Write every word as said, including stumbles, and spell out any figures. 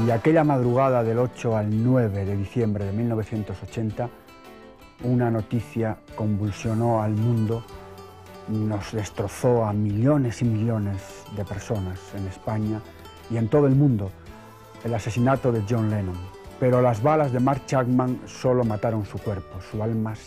Y aquella madrugada del ocho al nueve de diciembre de mil novecientos ochenta, una noticia convulsionó al mundo, nos destrozó a millones y millones de personas en España y en todo el mundo, el asesinato de John Lennon. Pero las balas de Mark Chapman solo mataron su cuerpo, su alma